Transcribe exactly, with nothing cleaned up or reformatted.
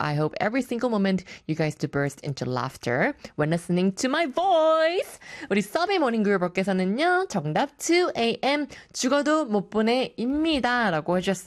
I hope every single moment you guys to burst into laughter when listening to my voice. 우리 서비 모닝그룹께서는요. 정답 two a.m. 죽어도 못 보내입니다. 라고 해주셨습니다.